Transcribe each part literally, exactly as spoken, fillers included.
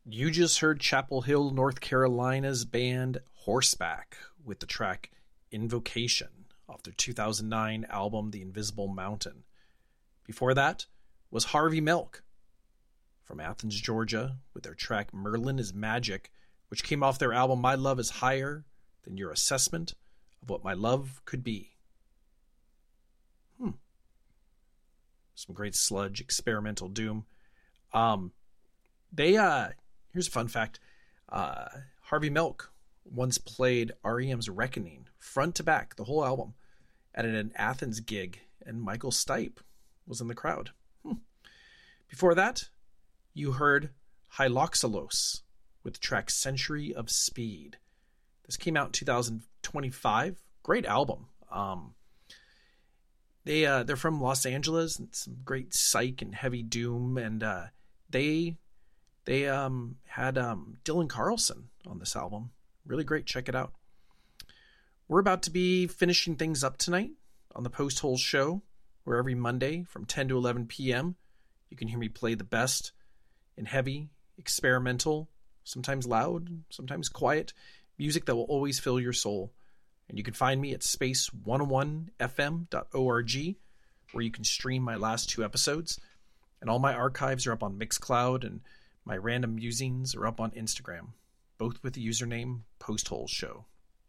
You just heard Chapel Hill, North Carolina's band Horseback with the track Invocation off their two thousand nine album The Invisible Mountain. Before that was Harvey Milk from Athens, Georgia with their track Merlin is Magic, which came off their album My Love is Higher Than Your Assessment of What My Love Could Be. Hmm. Some great sludge, experimental doom. Um, they, uh, here's a fun fact. Uh, Harvey Milk once played R E M's Reckoning front to back, the whole album, at an Athens gig, and Michael Stipe was in the crowd. Hmm. Before that, you heard Hyloxalos with the track Century of Speed. This came out in two thousand twenty-five. Great album. Um, they, uh, they're from Los Angeles, and some great psych and heavy doom, and uh, they they um, had um, Dylan Carlson on this album. Really great. Check it out. We're about to be finishing things up tonight on the Post Hole Show, where every Monday from ten to eleven p.m. you can hear me play the best in heavy, experimental, sometimes loud, sometimes quiet music that will always fill your soul. And you can find me at space one oh one f m dot org, where you can stream my last two episodes. And all my archives are up on Mixcloud, and my random musings are up on Instagram, both with the username Post Hole Show.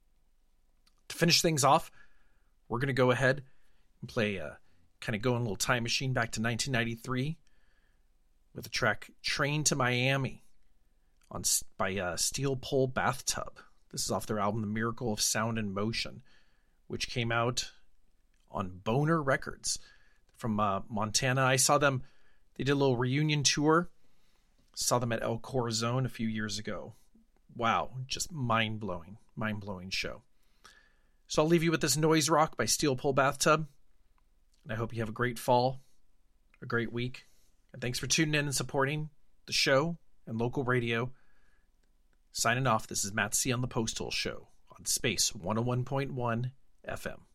To finish things off, we're going to go ahead and play a kind of go in a little time machine back to nineteen ninety-three with the track Train to Miami on by uh, Steel Pole Bathtub. This is off their album The Miracle of Sound and Motion, which came out on Boner Records from uh, Montana. I saw them, they did a little reunion tour. Saw them at El Corazon a few years ago. Wow, just mind-blowing, mind-blowing show. So I'll leave you with this Noise Rock by Steel Pole Bathtub. And I hope you have a great fall, a great week. And thanks for tuning in and supporting the show and local radio. Signing off, this is Matt C. on the Post Hole Show on Space one oh one point one F M.